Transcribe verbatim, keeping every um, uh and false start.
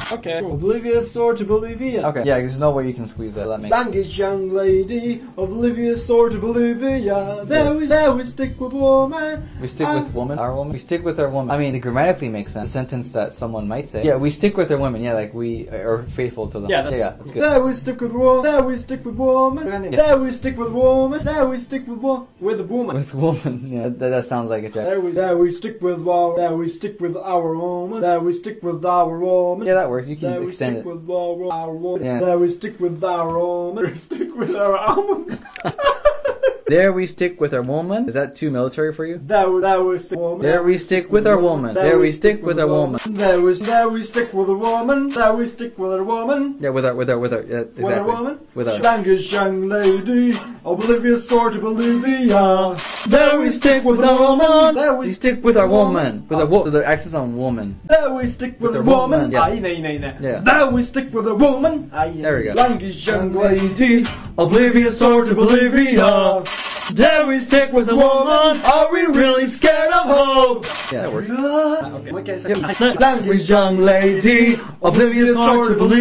Okay. Oblivious or to Bolivia. Okay. Yeah, there's no way you can squeeze that. That makes Language young lady, oblivious or to Bolivia. There we, there we stick with woman. We stick Um, with woman? Our woman? We stick with our woman. I mean, it grammatically makes sense. A sentence that someone might say. Yeah, we stick with our women. Yeah, like we are faithful to them. Yeah, that's, yeah, yeah, that's good. There we stick with woman. There we stick with woman. Yeah. There we stick with woman. There we stick with woman. With a woman. With woman. Yeah, that, that sounds like a joke. There we, there we stick with our. There we stick with our woman. There we stick with our woman. Yeah, that works. You can There we extend stick it. with our, our woman. Yeah. There we stick with our woman. There we stick with our almonds. There we stick with our woman. Is that too military for you? There we, there we stick woman. There we stick with our woman. There we stick with our woman. There we, there we stick with a woman. There we stick with a woman. Yeah, with our, with our, with our, yeah, exactly. With a woman. With our. Language young lady, oblivious or to Bolivia. There we stick with a woman. There We stick with our woman. With a wo- the accent on woman. There we stick with, With a a woman. woman, yeah. Aye, nay, nay, nay. Yeah. There we stick with a woman. Aye, There we go. Language young lady, oblivious or to Bolivia. There we stick with a woman. Are we really scared of hope? Yeah, that works. Okay. Yep. Language young lady, oblivious or to Bolivia.